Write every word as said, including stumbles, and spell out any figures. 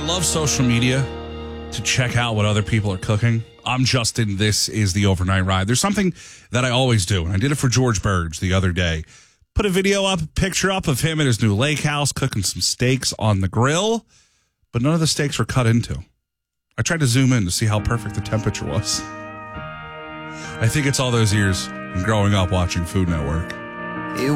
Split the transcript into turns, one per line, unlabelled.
love social media to check out what other people are cooking. I'm Justin. This is the Overnight Ride. There's something that I always do, and I did it for George Burge the other day. Put a video up, a picture up of him at his new lake house cooking some steaks on the grill, but none of the steaks were cut into. I tried to zoom in to see how perfect the temperature was. I think it's all those years and growing up watching Food Network.